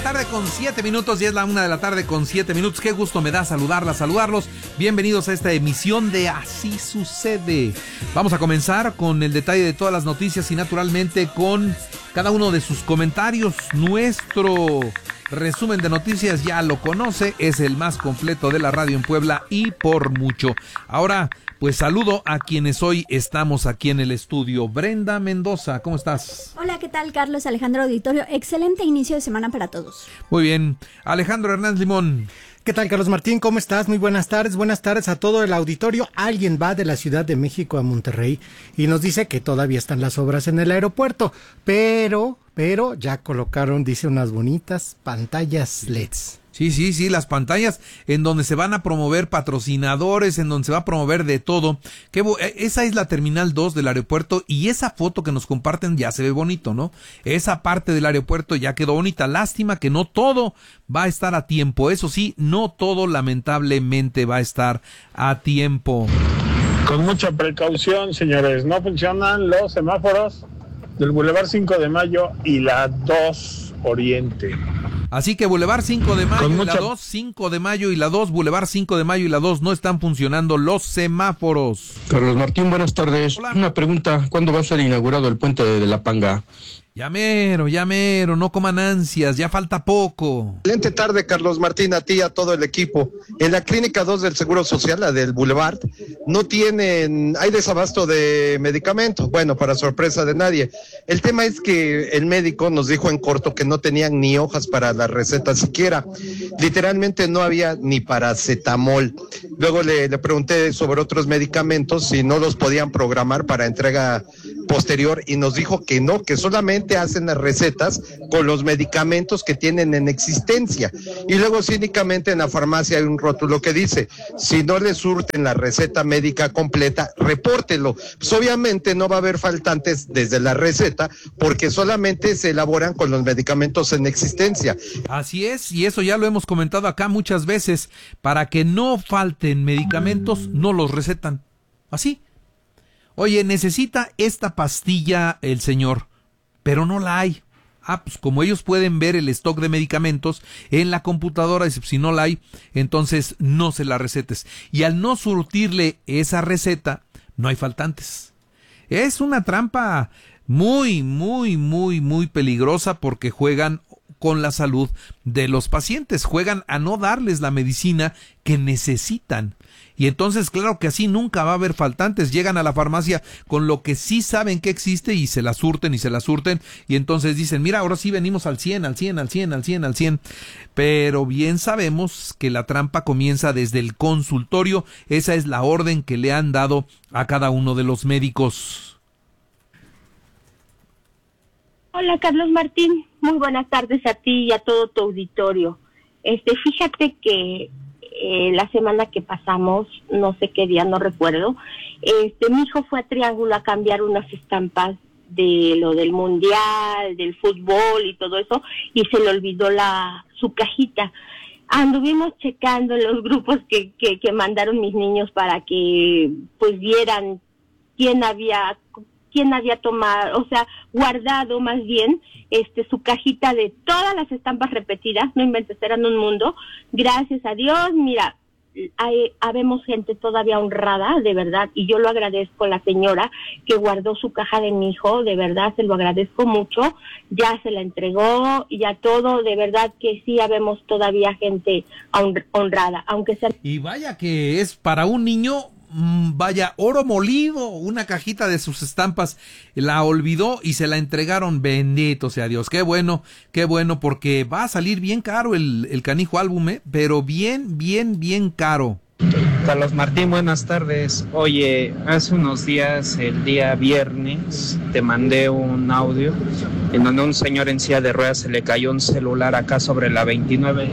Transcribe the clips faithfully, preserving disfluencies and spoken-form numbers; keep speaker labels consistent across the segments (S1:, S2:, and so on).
S1: tarde con siete minutos, y es la una de la tarde con siete minutos. Qué gusto me da saludarlas, saludarlos. Bienvenidos a esta emisión de Así Sucede. Vamos a comenzar con el detalle de todas las noticias y naturalmente con cada uno de sus comentarios. Nuestro resumen de noticias ya lo conoce, es el más completo de la radio en Puebla y por mucho. Ahora, pues saludo a quienes hoy estamos aquí en el estudio. Brenda Mendoza, ¿cómo estás?
S2: Hola, ¿qué tal, Carlos? Alejandro Auditorio, excelente inicio de semana para todos.
S1: Muy bien. Alejandro Hernández Limón.
S3: ¿Qué tal, Carlos Martín? ¿Cómo estás? Muy buenas tardes. Buenas tardes a todo el auditorio. Alguien va de la Ciudad de México a Monterrey y nos dice que todavía están las obras en el aeropuerto, pero, pero ya colocaron, dice, unas bonitas pantallas L E Ds.
S1: Sí, sí, sí, las pantallas en donde se van a promover patrocinadores, en donde se va a promover de todo. Qué bo- esa es la Terminal dos del aeropuerto y esa foto que nos comparten ya se ve bonito, ¿no? Esa parte del aeropuerto ya quedó bonita. Lástima que no todo va a estar a tiempo. Eso sí, no todo lamentablemente va a estar a tiempo.
S4: Con mucha precaución, señores, no funcionan los semáforos del Boulevard cinco de Mayo y la dos Oriente.
S1: Así que Boulevard cinco de Mayo
S4: Con
S1: y
S4: mucha...
S1: la dos, cinco de Mayo y la dos, Boulevard cinco de Mayo y la dos, no están funcionando los semáforos.
S5: Carlos Martín, buenas tardes.
S1: Hola.
S5: Una pregunta, ¿cuándo va a ser inaugurado el puente de, de La Panga?
S1: Ya mero, ya mero, no coman ansias, ya falta poco.
S6: Excelente tarde, Carlos Martín, a ti y a todo el equipo. En la Clínica dos del Seguro Social, la del Boulevard, no tienen, hay desabasto de medicamentos, bueno, para sorpresa de nadie. El tema es que el médico nos dijo en corto que no tenían ni hojas para la receta siquiera. Literalmente no había ni paracetamol. Luego le, le pregunté sobre otros medicamentos, si no los podían programar para entrega posterior, y nos dijo que no, que solamente hacen las recetas con los medicamentos que tienen en existencia. Y luego cínicamente en la farmacia hay un rótulo que dice, si no le surten la receta médica completa, repórtelo. Pues obviamente no va a haber faltantes desde la receta, porque solamente se elaboran con los medicamentos en existencia.
S1: Así es, y eso ya lo hemos comentado acá muchas veces, para que no falten medicamentos, no los recetan. Así. Oye, necesita esta pastilla el señor, pero no la hay. Ah, pues como ellos pueden ver el stock de medicamentos en la computadora, dice, si no la hay, entonces no se la recetes. Y al no surtirle esa receta, no hay faltantes. Es una trampa muy, muy, muy, muy peligrosa porque juegan con la salud de los pacientes, juegan a no darles la medicina que necesitan. Y entonces, claro que así nunca va a haber faltantes. Llegan a la farmacia con lo que sí saben que existe y se la surten y se la surten. Y entonces dicen, mira, ahora sí venimos al cien, al cien, al cien, al cien, al cien. Pero bien sabemos que la trampa comienza desde el consultorio. Esa es la orden que le han dado a cada uno de los médicos.
S7: Hola, Carlos Martín. Muy buenas tardes a ti y a todo tu auditorio. Este, fíjate que Eh, la semana que pasamos, no sé qué día, no recuerdo, este, mi hijo fue a Triángulo a cambiar unas estampas de lo del mundial, del fútbol y todo eso, y se le olvidó la su cajita. Anduvimos checando los grupos que, que, que mandaron mis niños para que pues vieran quién había quién había tomado, o sea, guardado más bien este su cajita de todas las estampas repetidas, no inventes, eran un mundo. Gracias a Dios, mira, hay, habemos gente todavía honrada, de verdad, y yo lo agradezco a la señora que guardó su caja de mi hijo, de verdad, se lo agradezco mucho, ya se la entregó, y ya todo, de verdad que sí, habemos todavía gente honrada, aunque sea...
S1: Y vaya que es para un niño... Vaya, oro molido, una cajita de sus estampas, la olvidó y se la entregaron, bendito sea Dios, qué bueno, qué bueno, porque va a salir bien caro el, el canijo álbum, ¿eh? Pero bien, bien, bien caro.
S8: Carlos Martín, buenas tardes. Oye, hace unos días, el día viernes, te mandé un audio en donde un señor en silla de ruedas se le cayó un celular acá sobre la veintinueve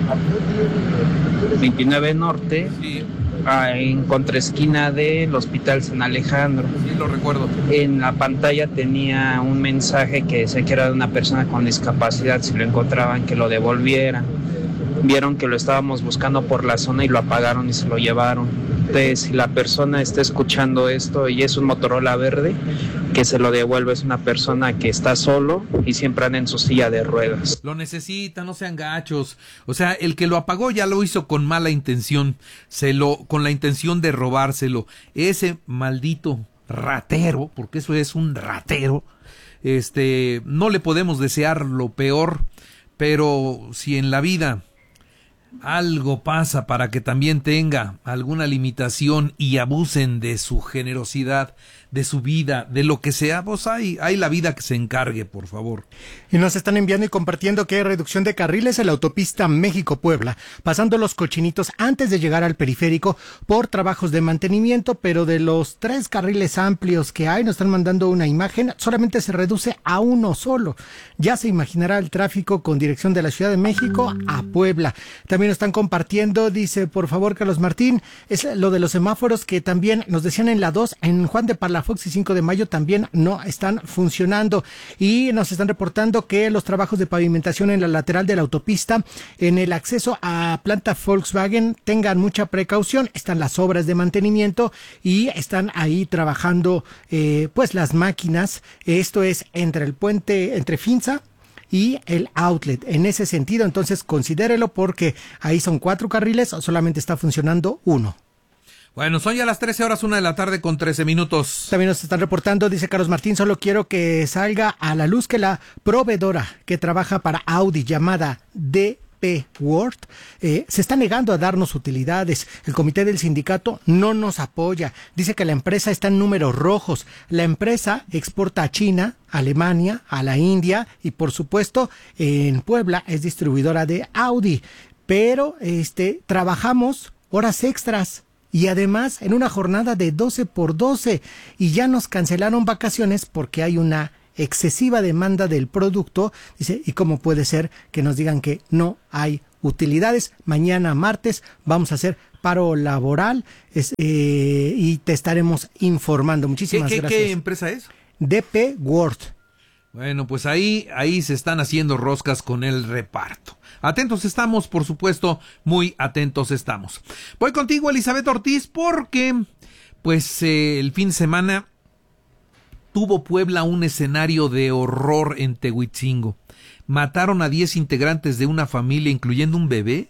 S8: Norte. Sí. En contraesquina del Hospital San Alejandro.
S1: Sí, lo recuerdo.
S8: En la pantalla tenía un mensaje que decía que era de una persona con discapacidad, si lo encontraban que lo devolvieran. Vieron que lo estábamos buscando por la zona y lo apagaron y se lo llevaron. Entonces, si la persona está escuchando esto y es un Motorola verde, que se lo devuelve es una persona que está solo y siempre anda en su silla de ruedas.
S1: Lo necesita, no sean gachos. O sea, el que lo apagó ya lo hizo con mala intención, se lo, con la intención de robárselo. Ese maldito ratero, porque eso es un ratero, este, no le podemos desear lo peor, pero si en la vida algo pasa para que también tenga alguna limitación y abusen de su generosidad, de su vida, de lo que sea, pues hay, hay la vida que se encargue, por favor.
S3: Y nos están enviando y compartiendo que hay reducción de carriles en la autopista México-Puebla, pasando los cochinitos antes de llegar al periférico por trabajos de mantenimiento, pero de los tres carriles amplios que hay, nos están mandando una imagen, solamente se reduce a uno solo. Ya se imaginará el tráfico con dirección de la Ciudad de México a Puebla. También nos están compartiendo, dice, por favor, Carlos Martín, es lo de los semáforos que también nos decían en la dos, en Juan de Palafox y cinco de mayo también no están funcionando, y nos están reportando que los trabajos de pavimentación en la lateral de la autopista, en el acceso a planta Volkswagen, tengan mucha precaución, están las obras de mantenimiento y están ahí trabajando eh, pues las máquinas, esto es entre el puente, entre Finza y el outlet, en ese sentido, entonces considérelo porque ahí son cuatro carriles, solamente está funcionando uno.
S1: Bueno, son ya las trece horas, una de la tarde con trece minutos.
S3: También nos están reportando, dice Carlos Martín, solo quiero que salga a la luz que la proveedora que trabaja para Audi, llamada D P World, eh, se está negando a darnos utilidades. El comité del sindicato no nos apoya. Dice que la empresa está en números rojos. La empresa exporta a China, a Alemania, a la India y, por supuesto, en Puebla es distribuidora de Audi. Pero este trabajamos horas extras. Y además en una jornada de doce por doce, y ya nos cancelaron vacaciones porque hay una excesiva demanda del producto. Dice, ¿y cómo puede ser que nos digan que no hay utilidades? Mañana martes vamos a hacer paro laboral es, eh, y te estaremos informando. Muchísimas
S1: ¿Qué, qué,
S3: gracias.
S1: ¿Qué empresa es?
S3: D P World.
S1: Bueno, pues ahí, ahí se están haciendo roscas con el reparto. Atentos estamos, por supuesto, muy atentos estamos. Voy contigo, Elizabeth Ortiz, porque pues eh, el fin de semana tuvo Puebla un escenario de horror en Tehuitzingo. Mataron a diez integrantes de una familia, incluyendo un bebé.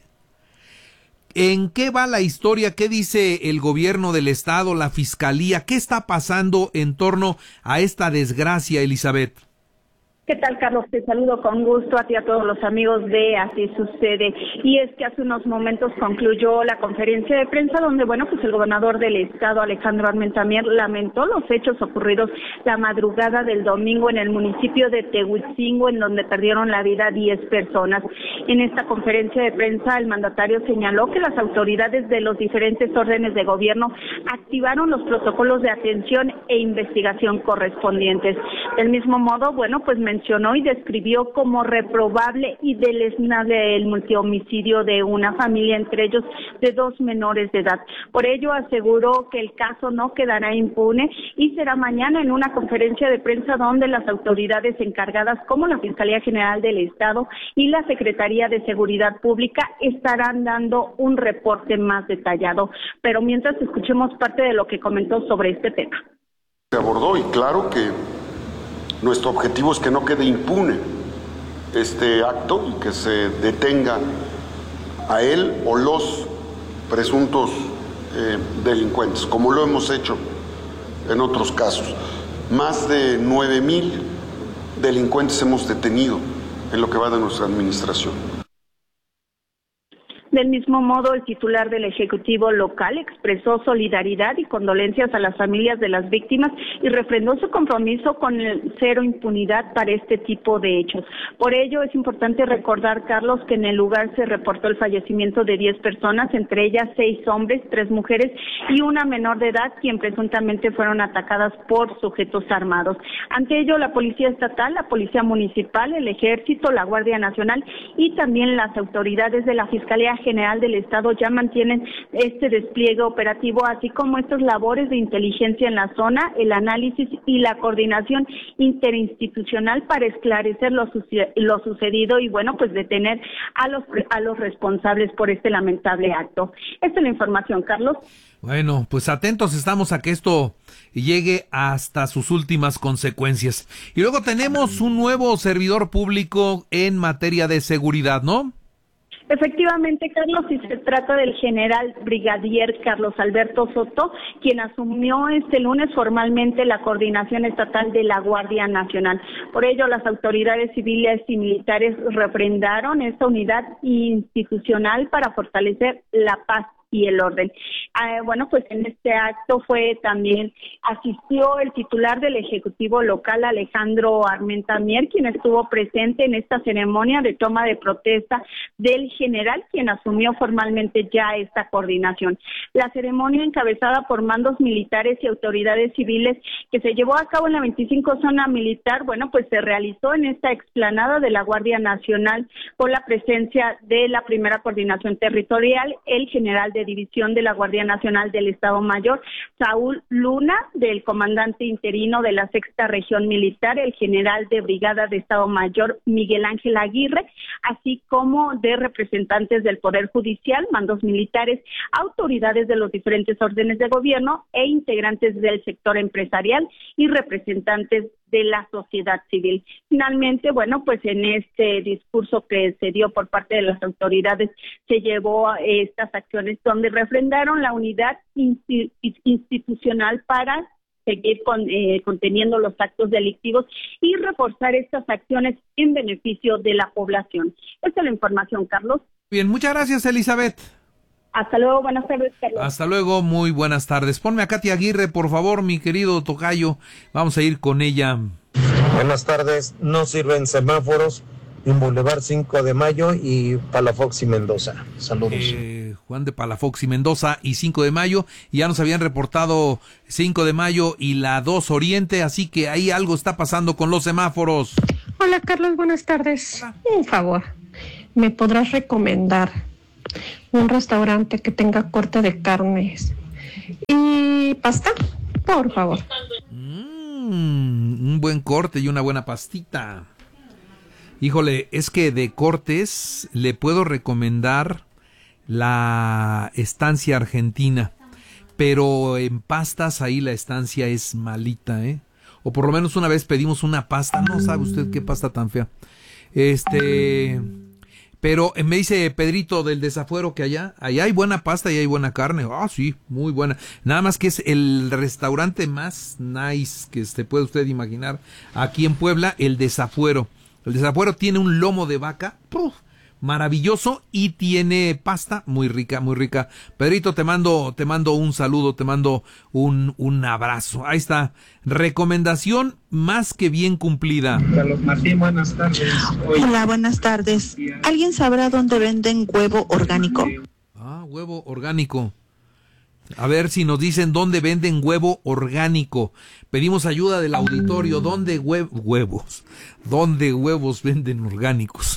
S1: ¿En qué va la historia? ¿Qué dice el gobierno del estado, la fiscalía? ¿Qué está pasando en torno a esta desgracia, Elizabeth?
S9: ¿Qué tal, Carlos? Te saludo con gusto a ti y a todos los amigos de Así Sucede. Y es que hace unos momentos concluyó la conferencia de prensa donde, bueno, pues el gobernador del estado, Alejandro Armenta Mier, lamentó los hechos ocurridos la madrugada del domingo en el municipio de Tehuitzingo, en donde perdieron la vida diez personas. En esta conferencia de prensa, el mandatario señaló que las autoridades de los diferentes órdenes de gobierno activaron los protocolos de atención e investigación correspondientes. Del mismo modo, bueno, pues mencionó y describió como reprobable y deleznable el multihomicidio de una familia, entre ellos de dos menores de edad. Por ello aseguró que el caso no quedará impune y será mañana en una conferencia de prensa donde las autoridades encargadas como la Fiscalía General del Estado y la Secretaría de Seguridad Pública estarán dando un reporte más detallado. Pero mientras escuchemos parte de lo que comentó sobre este tema.
S10: Se abordó y claro que nuestro objetivo es que no quede impune este acto y que se detenga a él o los presuntos eh, delincuentes, como lo hemos hecho en otros casos. Más de nueve mil delincuentes hemos detenido en lo que va de nuestra administración.
S9: Del mismo modo, el titular del Ejecutivo local expresó solidaridad y condolencias a las familias de las víctimas y refrendó su compromiso con el cero impunidad para este tipo de hechos. Por ello, es importante recordar, Carlos, que en el lugar se reportó el fallecimiento de diez personas, entre ellas seis hombres, tres mujeres y una menor de edad, quien presuntamente fueron atacadas por sujetos armados. Ante ello, la Policía Estatal, la Policía Municipal, el Ejército, la Guardia Nacional y también las autoridades de la Fiscalía General del Estado ya mantienen este despliegue operativo, así como estas labores de inteligencia en la zona, el análisis y la coordinación interinstitucional para esclarecer lo, suce- lo sucedido y, bueno, pues detener a los, a los responsables por este lamentable acto. Esta es la información, Carlos.
S1: Bueno, pues atentos estamos a que esto llegue hasta sus últimas consecuencias. Y luego tenemos un nuevo servidor público en materia de seguridad, ¿no?
S9: Efectivamente, Carlos, y se trata del general brigadier Carlos Alberto Soto, quien asumió este lunes formalmente la coordinación estatal de la Guardia Nacional. Por ello, las autoridades civiles y militares refrendaron esta unidad institucional para fortalecer la paz y el orden. Ah, bueno, pues en este acto fue también, asistió el titular del Ejecutivo local, Alejandro Armenta Mier, quien estuvo presente en esta ceremonia de toma de protesta del general, quien asumió formalmente ya esta coordinación. La ceremonia, encabezada por mandos militares y autoridades civiles, que se llevó a cabo en la veinticinco Zona Militar, bueno, pues se realizó en esta explanada de la Guardia Nacional con la presencia de la primera coordinación territorial, el general de División de la Guardia Nacional del Estado Mayor, Saúl Luna, del comandante interino de la Sexta Región Militar, el general de Brigada de Estado Mayor, Miguel Ángel Aguirre, así como de representantes del Poder Judicial, mandos militares, autoridades de los diferentes órdenes de gobierno e integrantes del sector empresarial y representantes de la sociedad civil. Finalmente, bueno, pues en este discurso que se dio por parte de las autoridades se llevó a estas acciones donde refrendaron la unidad institucional para seguir con, eh, conteniendo los actos delictivos y reforzar estas acciones en beneficio de la población. Esta es la información, Carlos.
S1: Bien, muchas gracias, Elizabeth.
S9: Hasta luego, buenas tardes, Carlos.
S1: Hasta luego, muy buenas tardes. Ponme a Katy Aguirre, por favor, mi querido tocayo. Vamos a ir con ella.
S11: Buenas tardes. No sirven semáforos en Boulevard cinco de Mayo y Palafox y Mendoza. Saludos.
S1: Eh, Juan de Palafox y Mendoza y cinco de Mayo. Y ya nos habían reportado cinco de Mayo y la dos Oriente, así que ahí algo está pasando con los semáforos.
S12: Hola, Carlos, buenas tardes. Un favor, ¿me podrás recomendar un restaurante que tenga corte de carnes y pasta, por favor?
S1: Mm, un buen corte y una buena pastita. Híjole, es que de cortes le puedo recomendar la Estancia Argentina, pero en pastas ahí la estancia es malita, ¿eh? O por lo menos una vez pedimos una pasta, no sabe usted qué pasta tan fea. Este... Pero me dice Pedrito del Desafuero que allá, allá hay buena pasta y hay buena carne. Ah, sí, muy buena. Nada más que es el restaurante más nice que se puede usted imaginar aquí en Puebla, el Desafuero. El Desafuero tiene un lomo de vaca, ¡puf!, maravilloso, y tiene pasta muy rica, muy rica. Pedrito, te mando, te mando un saludo, te mando un, un abrazo. Ahí está, recomendación más que bien cumplida.
S8: Carlos Martín, buenas tardes. Hoy...
S13: Hola, buenas tardes. ¿Alguien sabrá dónde venden huevo orgánico?
S1: Ah, huevo orgánico. A ver si nos dicen dónde venden huevo orgánico. Pedimos ayuda del auditorio. ¿Dónde hue- huevos? ¿Dónde huevos venden orgánicos?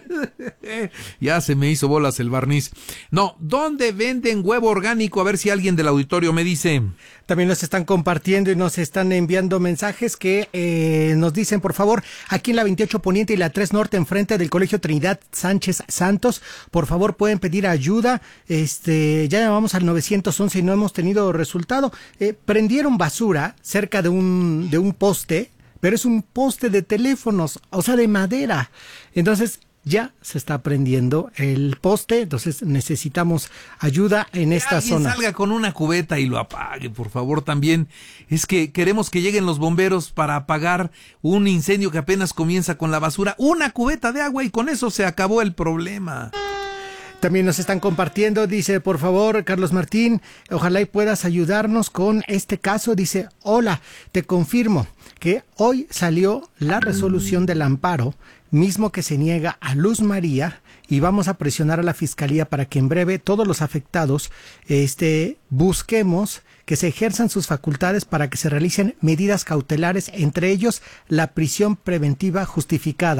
S1: Ya se me hizo bolas el barniz. No, ¿dónde venden huevo orgánico? A ver si alguien del auditorio me dice.
S3: También nos están compartiendo y nos están enviando mensajes que eh, nos dicen, por favor, aquí en la veintiocho Poniente y la tres Norte, enfrente del Colegio Trinidad Sánchez Santos, por favor pueden pedir ayuda. Este, ya llamamos al nueve once y no hemos tenido resultado. Eh, prendieron basura cerca de un, de un poste, pero es un poste de teléfonos, o sea, de madera. Entonces, ya se está prendiendo el poste, entonces necesitamos ayuda en
S1: Que
S3: esta
S1: alguien
S3: zona.
S1: salga con una cubeta y lo apague, por favor, también. Es que queremos que lleguen los bomberos para apagar un incendio que apenas comienza con la basura. Una cubeta de agua y con eso se acabó el problema.
S3: También nos están compartiendo, dice, por favor, Carlos Martín, ojalá y puedas ayudarnos con este caso. Dice, hola, te confirmo que hoy salió la resolución del amparo, mismo que se niega a Luz María, y vamos a presionar a la Fiscalía para que en breve todos los afectados este, busquemos que se ejerzan sus facultades para que se realicen medidas cautelares, entre ellos la prisión preventiva justificada.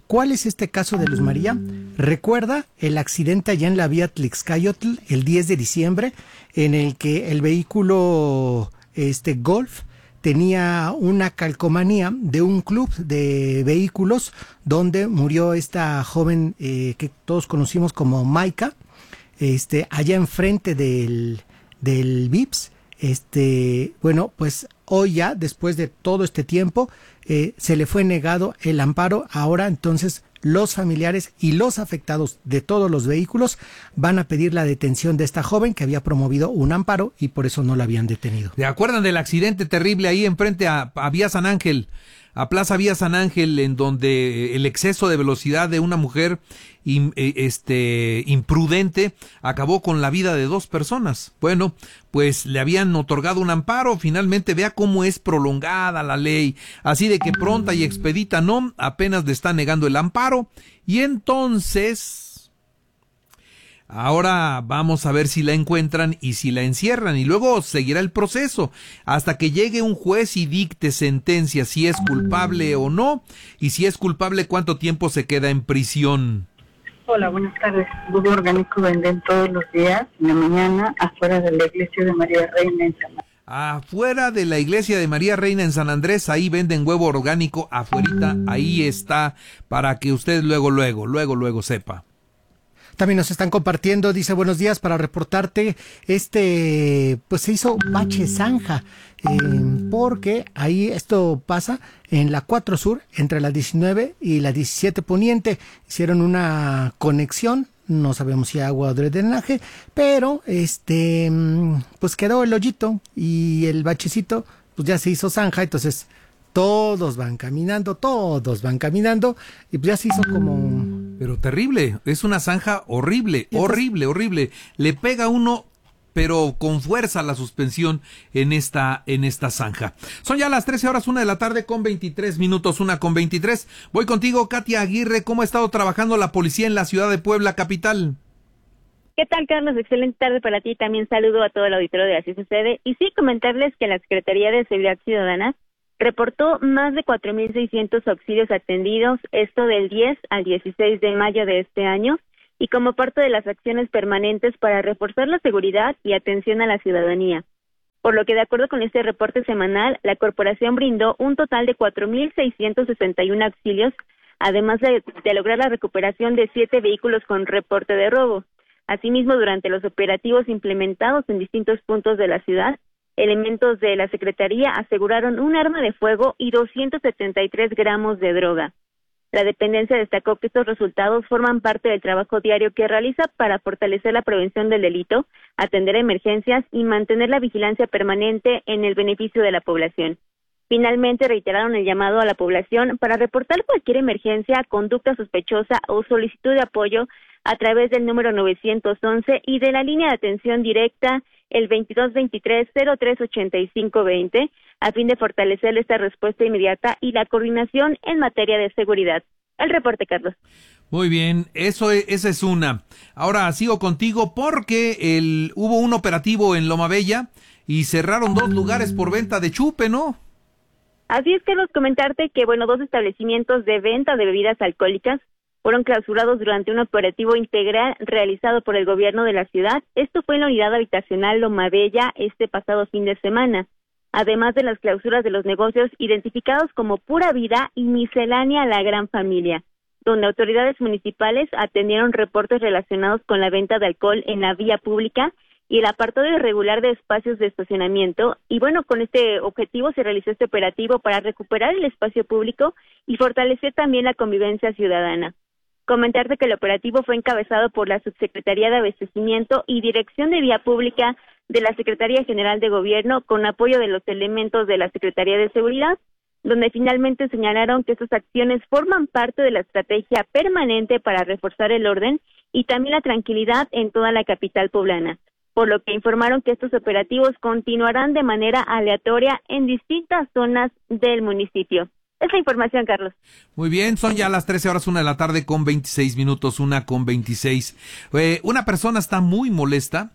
S3: ¿Cuál es este caso de Luz María? Recuerda el accidente allá en la vía Tlixcayotl el diez de diciembre, en el que el vehículo este Golf tenía una calcomanía de un club de vehículos donde murió esta joven eh, que todos conocimos como Maika, este, allá enfrente del, del V I P S. Este, bueno, pues hoy ya, después de todo este tiempo, eh, se le fue negado el amparo. Ahora entonces los familiares y los afectados de todos los vehículos van a pedir la detención de esta joven que había promovido un amparo y por eso no la habían detenido.
S1: ¿Se acuerdan del accidente terrible ahí enfrente a, a Vía San Ángel, a Plaza Vía San Ángel, en donde el exceso de velocidad de una mujer im, este, imprudente acabó con la vida de dos personas? Bueno, pues le habían otorgado un amparo. Finalmente, vea cómo es prolongada la ley, así de que pronta y expedita no, apenas le está negando el amparo. Y entonces ahora vamos a ver si la encuentran y si la encierran, y luego seguirá el proceso hasta que llegue un juez y dicte sentencia si es culpable o no, y si es culpable cuánto tiempo se queda en prisión.
S14: Hola, buenas tardes. Huevo orgánico venden todos los días, en la mañana, afuera de la iglesia de María Reina en San Andrés.
S1: Afuera de la iglesia de María Reina en San Andrés, ahí venden huevo orgánico, afuerita, ahí está, para que usted luego, luego, luego, luego sepa.
S3: También nos están compartiendo, dice buenos días, para reportarte, este, pues se hizo bache zanja, eh, porque ahí esto pasa en la cuatro Sur, entre la diecinueve y la diecisiete Poniente, hicieron una conexión, no sabemos si agua o de drenaje, pero este, pues quedó el hoyito y el bachecito, pues ya se hizo zanja, entonces todos van caminando, todos van caminando, y pues ya se hizo como...
S1: Pero terrible, es una zanja horrible, horrible, horrible. Le pega a uno, pero con fuerza la suspensión en esta, en esta zanja. Son ya las trece horas, una de la tarde con veintitrés minutos, una con veintitrés. Voy contigo, Katia Aguirre. ¿Cómo ha estado trabajando la policía en la ciudad de Puebla, capital?
S15: ¿Qué tal, Carlos? Excelente tarde para ti. También saludo a todo el auditorio de Así Sucede. Y sí, comentarles que la Secretaría de Seguridad Ciudadana reportó más de cuatro mil seiscientos auxilios atendidos, esto del diez al dieciséis de mayo de este año, y como parte de las acciones permanentes para reforzar la seguridad y atención a la ciudadanía. Por lo que, de acuerdo con este reporte semanal, la corporación brindó un total de cuatro mil seiscientos sesenta y uno auxilios, además de, de lograr la recuperación de siete vehículos con reporte de robo. Asimismo, durante los operativos implementados en distintos puntos de la ciudad, elementos de la Secretaría aseguraron un arma de fuego y doscientos setenta y tres gramos de droga. La dependencia destacó que estos resultados forman parte del trabajo diario que realiza para fortalecer la prevención del delito, atender emergencias y mantener la vigilancia permanente en el beneficio de la población. Finalmente, reiteraron el llamado a la población para reportar cualquier emergencia, conducta sospechosa o solicitud de apoyo a través del número novecientos once y de la línea de atención directa el veintidós veintitrés cero tres ochenta y cinco veinte, a fin de fortalecer esta respuesta inmediata y la coordinación en materia de seguridad. El reporte, Carlos.
S1: Muy bien, eso es, esa es una. Ahora sigo contigo porque el, hubo un operativo en Loma Bella y cerraron dos lugares por venta de chupe, ¿no?
S15: Así es, Carlos, comentarte que, bueno, dos establecimientos de venta de bebidas alcohólicas fueron clausurados durante un operativo integral realizado por el gobierno de la ciudad. Esto fue en la unidad habitacional Loma Bella este pasado fin de semana. Además de las clausuras de los negocios identificados como Pura Vida y Miscelánea La Gran Familia, donde autoridades municipales atendieron reportes relacionados con la venta de alcohol en la vía pública y el apartado irregular de espacios de estacionamiento. Y bueno, con este objetivo se realizó este operativo para recuperar el espacio público y fortalecer también la convivencia ciudadana. Comentarte que el operativo fue encabezado por la Subsecretaría de Abastecimiento y Dirección de Vía Pública de la Secretaría General de Gobierno, con apoyo de los elementos de la Secretaría de Seguridad, donde finalmente señalaron que estas acciones forman parte de la estrategia permanente para reforzar el orden y también la tranquilidad en toda la capital poblana, por lo que informaron que estos operativos continuarán de manera aleatoria en distintas zonas del municipio. Esa información, Carlos.
S1: Muy bien, son ya las trece horas, una de la tarde con veintiséis minutos, una con veintiséis. Eh, una persona está muy molesta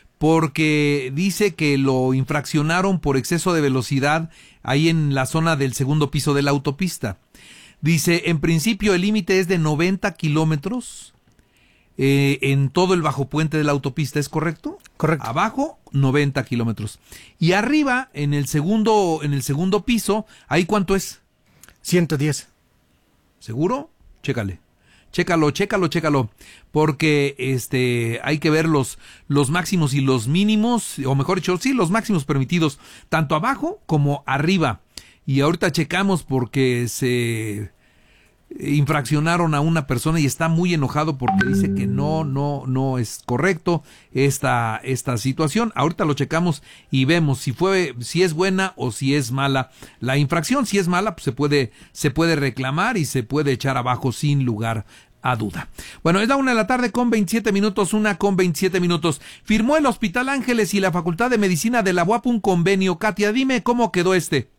S1: porque dice que lo infraccionaron por exceso de velocidad ahí en la zona del segundo piso de la autopista. Dice, en principio el límite es de noventa kilómetros eh, en todo el bajo puente de la autopista, ¿es correcto?
S3: Correcto.
S1: Abajo, noventa kilómetros. Y arriba, en el segundo, en el segundo piso, ¿ahí cuánto es?
S3: ciento diez.
S1: ¿Seguro? Chécale. Chécalo, chécalo, chécalo, porque este hay que ver los, los máximos y los mínimos, o mejor dicho, sí, los máximos permitidos, tanto abajo como arriba. Y ahorita checamos porque se infraccionaron a una persona y está muy enojado porque dice que no, no, no es correcto esta, esta situación. Ahorita lo checamos y vemos si fue, si es buena o si es mala la infracción. Si es mala, pues se puede, se puede reclamar y se puede echar abajo sin lugar a duda. Bueno, es la una de la tarde con veintisiete minutos, una con veintisiete minutos. Firmó el Hospital Ángeles y la Facultad de Medicina de la U A P un convenio. Katia, dime cómo quedó este.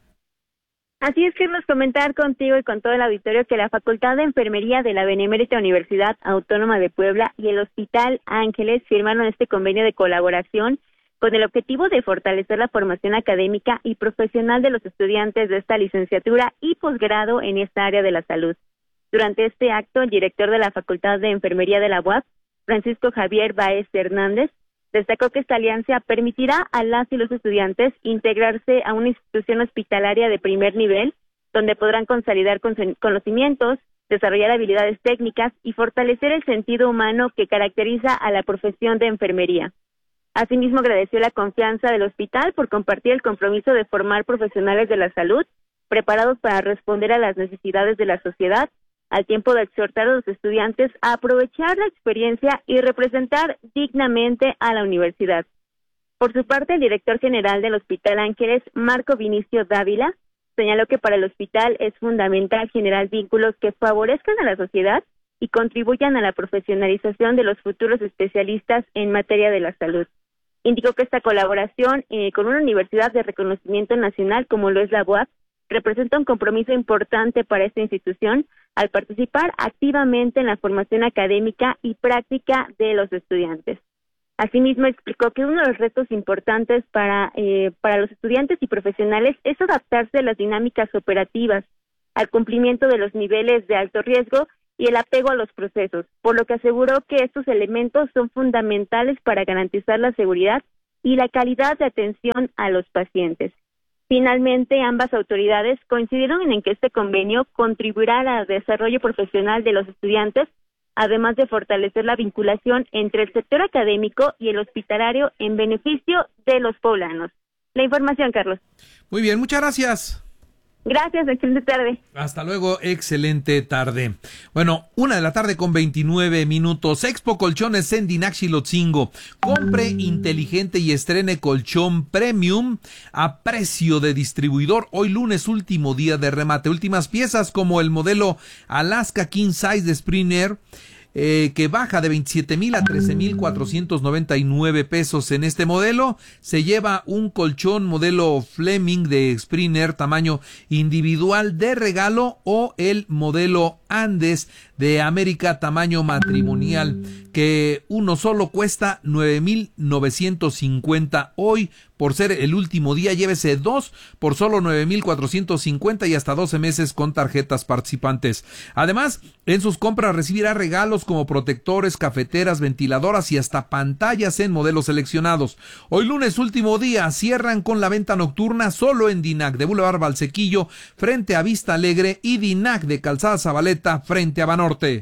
S15: Así es, queremos comentar contigo y con todo el auditorio que la Facultad de Enfermería de la Benemérita Universidad Autónoma de Puebla y el Hospital Ángeles firmaron este convenio de colaboración con el objetivo de fortalecer la formación académica y profesional de los estudiantes de esta licenciatura y posgrado en esta área de la salud. Durante este acto, el director de la Facultad de Enfermería de la U A P, Francisco Javier Baez Hernández, destacó que esta alianza permitirá a las y los estudiantes integrarse a una institución hospitalaria de primer nivel, donde podrán consolidar conocimientos, desarrollar habilidades técnicas y fortalecer el sentido humano que caracteriza a la profesión de enfermería. Asimismo, agradeció la confianza del hospital por compartir el compromiso de formar profesionales de la salud, preparados para responder a las necesidades de la sociedad, al tiempo de exhortar a los estudiantes a aprovechar la experiencia y representar dignamente a la universidad. Por su parte, el director general del Hospital Ángeles, Marco Vinicio Dávila, señaló que para el hospital es fundamental generar vínculos que favorezcan a la sociedad y contribuyan a la profesionalización de los futuros especialistas en materia de la salud. Indicó que esta colaboración eh, con una universidad de reconocimiento nacional como lo es la U A P representa un compromiso importante para esta institución al participar activamente en la formación académica y práctica de los estudiantes. Asimismo, explicó que uno de los retos importantes para, eh, para los estudiantes y profesionales es adaptarse a las dinámicas operativas, al cumplimiento de los niveles de alto riesgo y el apego a los procesos, por lo que aseguró que estos elementos son fundamentales para garantizar la seguridad y la calidad de atención a los pacientes. Finalmente, ambas autoridades coincidieron en que este convenio contribuirá al desarrollo profesional de los estudiantes, además de fortalecer la vinculación entre el sector académico y el hospitalario en beneficio de los poblanos. La información, Carlos.
S1: Muy bien, muchas gracias.
S15: Gracias, excelente tarde.
S1: Hasta luego, excelente tarde. Bueno, una de la tarde con veintinueve minutos. Expo Colchones en Dinac Xilotzingo. Compre inteligente y estrene colchón premium a precio de distribuidor. Hoy lunes, último día de remate. Últimas piezas como el modelo Alaska King Size de Springer, Eh, que baja de veintisiete mil a trece mil cuatrocientos noventa y nueve pesos. En este modelo se lleva un colchón modelo Fleming de Springer tamaño individual de regalo o el modelo Andes de América tamaño matrimonial, que uno solo cuesta nueve mil novecientos cincuenta. Hoy, por ser el último día, llévese dos por solo nueve mil cuatrocientos cincuenta y hasta doce meses con tarjetas participantes. Además, en sus compras recibirá regalos como protectores, cafeteras, ventiladoras y hasta pantallas en modelos seleccionados. Hoy lunes, último día, cierran con la venta nocturna solo en Dinac de Boulevard Valsequillo frente a Vista Alegre y Dinac de Calzada Zabaleta frente a Banorte.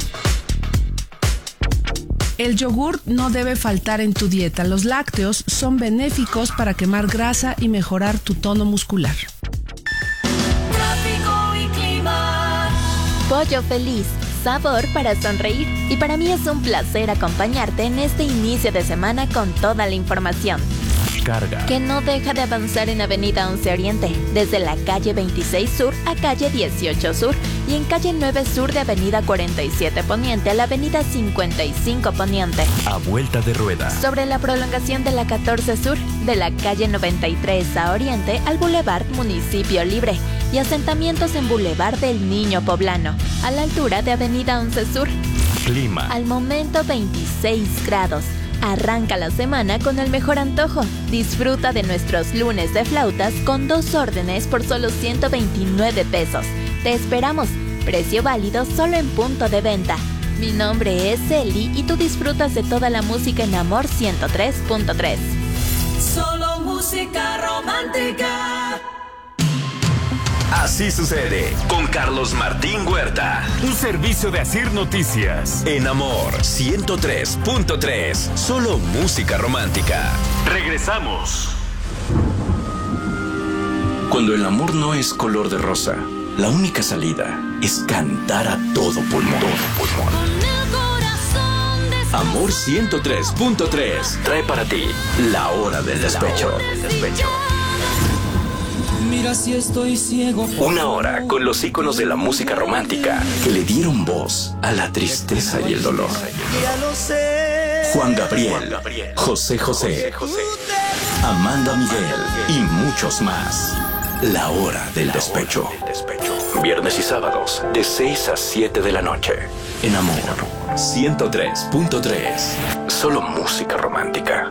S16: El yogurt no debe faltar en tu dieta. Los lácteos son benéficos para quemar grasa y mejorar tu tono muscular.
S17: Tráfico y clima.
S18: Pollo Feliz, sabor para sonreír. Y para mí es un placer acompañarte en este inicio de semana con toda la información.
S19: Carga.
S18: Que no deja de avanzar en Avenida once Oriente, desde la calle veintiséis Sur a calle dieciocho Sur y en calle nueve Sur de Avenida cuarenta y siete Poniente a la Avenida cincuenta y cinco Poniente.
S19: A vuelta de rueda.
S18: Sobre la prolongación de la catorce Sur, de la calle noventa y tres a Oriente al Boulevard Municipio Libre y asentamientos en Boulevard del Niño Poblano, a la altura de Avenida once Sur.
S19: Clima.
S18: Al momento veintiséis grados. Arranca la semana con el mejor antojo. Disfruta de nuestros lunes de flautas con dos órdenes por solo ciento veintinueve pesos. Te esperamos. Precio válido solo en punto de venta. Mi nombre es Eli y tú disfrutas de toda la música en Amor ciento tres punto tres.
S17: Solo música romántica.
S19: Así sucede con Carlos Martín Huerta. Un servicio de Asir Noticias. En Amor ciento tres punto tres. Solo música romántica. Regresamos. Cuando el amor no es color de rosa, la única salida es cantar a todo pulmón. Todo pulmón. Amor ciento tres punto tres trae para ti La Hora del Despecho. La Hora del Despecho.
S17: Mira si estoy ciego.
S19: Una hora con los íconos de la música romántica que le dieron voz a la tristeza y el dolor. Juan Gabriel, José José, Amanda Miguel y muchos más. La Hora del Despecho. Viernes y sábados de seis a siete de la noche. En Amor ciento tres punto tres. Solo música romántica.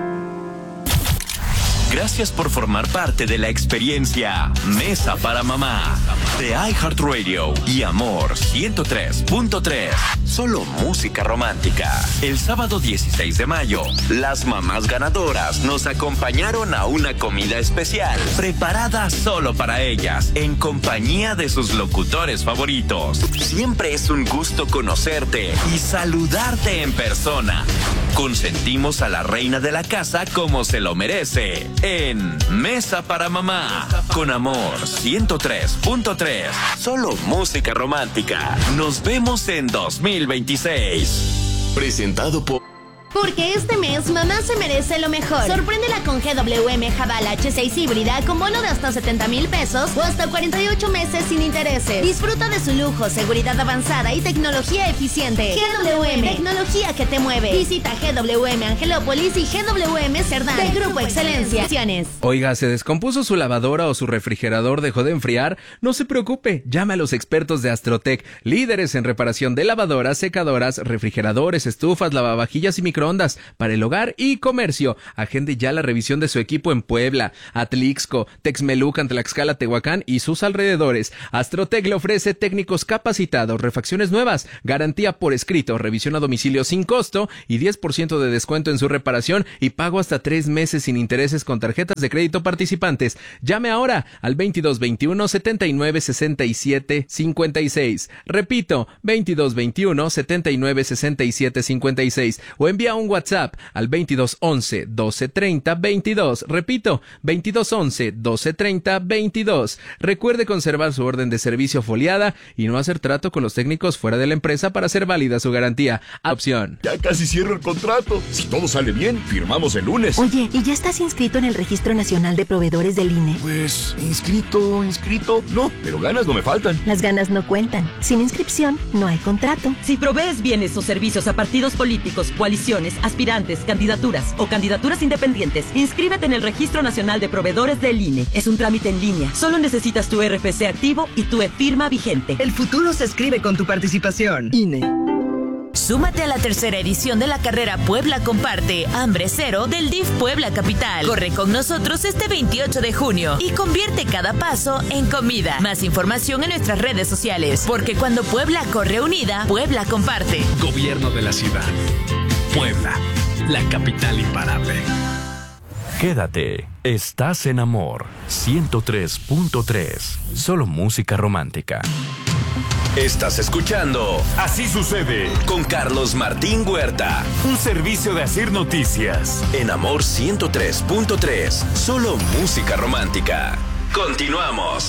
S19: Gracias por formar parte de la experiencia Mesa para Mamá de iHeartRadio y Amor ciento tres punto tres. Solo música romántica. El sábado dieciséis de mayo, las mamás ganadoras nos acompañaron a una comida especial preparada solo para ellas en compañía de sus locutores favoritos. Siempre es un gusto conocerte y saludarte en persona. Consentimos a la reina de la casa como se lo merece. En Mesa para Mamá, con Amor ciento tres punto tres. Solo música romántica. Nos vemos en dos mil veintiséis. Presentado por...
S20: Porque este mes mamá se merece lo mejor. Sorpréndela con G W M Haval H seis híbrida con bono de hasta setenta mil pesos o hasta cuarenta y ocho meses sin intereses. Disfruta de su lujo, seguridad avanzada y tecnología eficiente. G W M, tecnología que te mueve. Visita G W M Angelópolis y G W M Cerdán de Grupo Excelencia.
S21: Oiga, ¿se descompuso su lavadora o su refrigerador dejó de enfriar? No se preocupe, llame a los expertos de Astrotech, líderes en reparación de lavadoras, secadoras, refrigeradores, estufas, lavavajillas y microondas para el hogar y comercio. Agende ya la revisión de su equipo en Puebla, Atlixco, Texmelucan, Tlaxcala, Tehuacán y sus alrededores. Astrotech le ofrece técnicos capacitados, refacciones nuevas, garantía por escrito, revisión a domicilio sin costo y diez por ciento de descuento en su reparación y pago hasta tres meses sin intereses con tarjetas de crédito participantes. Llame ahora al veintidós veintiuno setenta y nueve sesenta y siete cincuenta y seis. Repito, veintidós veintiuno setenta y nueve sesenta y siete cincuenta y seis o envía un WhatsApp al veintidós once doce treinta veintidós. Repito, veintidós once doce treinta veintidós. Recuerde conservar su orden de servicio foliada y no hacer trato con los técnicos fuera de la empresa para hacer válida su garantía. Opción.
S22: Ya casi cierro el contrato. Si todo sale bien, firmamos el lunes.
S23: Oye, ¿y ya estás inscrito en el Registro Nacional de Proveedores del I N E?
S22: Pues, inscrito, inscrito. No, pero ganas no me faltan.
S23: Las ganas no cuentan. Sin inscripción, no hay contrato.
S24: Si provees bienes o servicios a partidos políticos, coaliciones, aspirantes, candidaturas o candidaturas independientes, inscríbete en el Registro Nacional de Proveedores del I N E. Es un trámite en línea. Solo necesitas tu R F C activo y tu e-firma vigente.
S25: El futuro se escribe con tu participación. I N E.
S26: Súmate a la tercera edición de la carrera Puebla Comparte, Hambre Cero del D I F Puebla Capital. Corre con nosotros este veintiocho de junio y convierte cada paso en comida. Más información en nuestras redes sociales, porque cuando Puebla corre unida, Puebla comparte.
S27: Gobierno de la ciudad. Puebla, la capital imparable.
S19: Quédate, estás en Amor ciento tres punto tres. Solo música romántica. Estás escuchando Así Sucede con Carlos Martín Huerta. Un servicio de Asir Noticias. En Amor ciento tres punto tres. Solo música romántica. Continuamos.